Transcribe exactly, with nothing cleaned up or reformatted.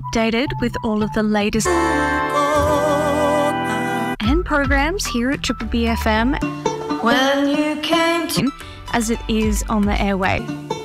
updated with all of the latest and programs here at Triple B F M when you came to as it is on the airway.